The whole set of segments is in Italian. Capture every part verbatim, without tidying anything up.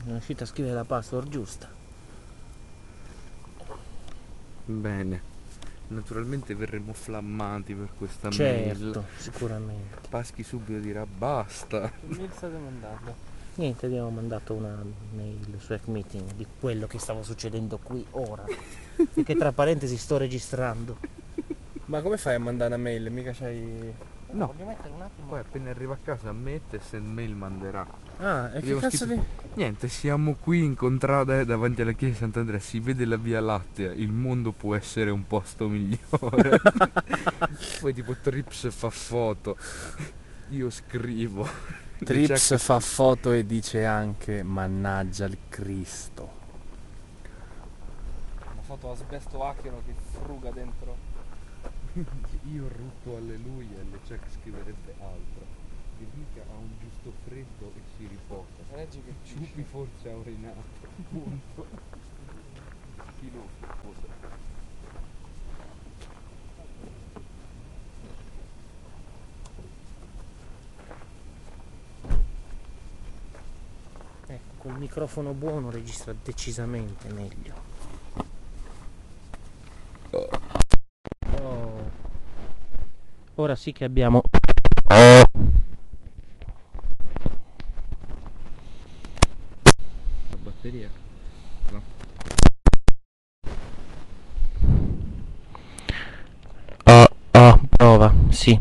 non riuscite a scrivere la password giusta. Bene, naturalmente verremo flammati per questa Certo, mail. sicuramente. Paschi subito dirà basta. Che mail state mandando? Niente, abbiamo mandato una mail su Hack Meeting di quello che stava succedendo qui ora. E che tra parentesi sto registrando. Ma come fai a mandare una mail? Mica c'hai... No. Voglio mettere un attimo. Poi appena arriva a casa ammette e se mail manderà. Ah, e che Abbiamo cazzo scritto- di... Niente, siamo qui in contrada davanti alla chiesa di Sant'Andrea, si vede la via Lattea, il mondo può essere un posto migliore. Poi tipo Trips fa foto, io scrivo. Trips fa foto e dice anche mannaggia il Cristo. Una foto asbesto acchero che fruga dentro. Io rutto alleluia e le check scriverebbe altro. Che mica ha un giusto freddo e si riposa. Leggi che Ciupi forse ha urinato. Punto. Filo. Ecco, col microfono buono registra decisamente meglio. Oh. Ora sì che abbiamo... La batteria? No. Oh, oh, prova, sì.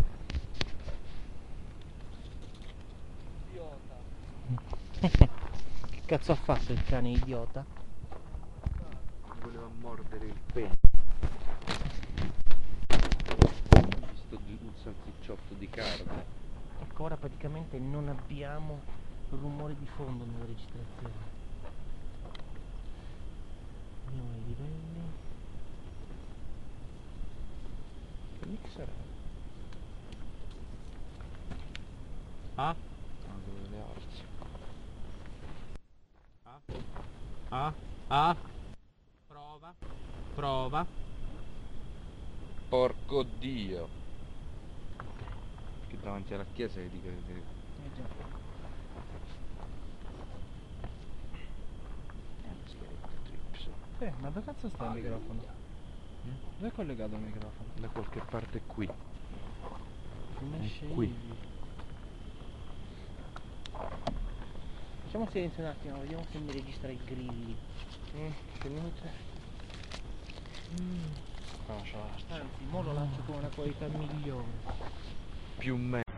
Che cazzo ha fatto il cane idiota? Voleva mordere il pene. Ho visto un salsicciotto di carne. Ecco, ora praticamente non abbiamo rumore di fondo nella registrazione. Vediamo i livelli. Che mixer è? Ah? Ah, dove le orsi. Ah? Ah? Ah? Prova? Prova? Porco Dio! Che davanti alla chiesa che dica che... Eh già. Trips. Eh, ma dove cazzo sta il microfono? Mm? Dove è collegato il microfono? Da qualche parte qui. Come È scegli? qui. Facciamo silenzio un attimo, vediamo se mi registra i grilli. Mm, finite. Mm. Ah, ciao. Anzi, mo lo lancio con una qualità migliore. Più me.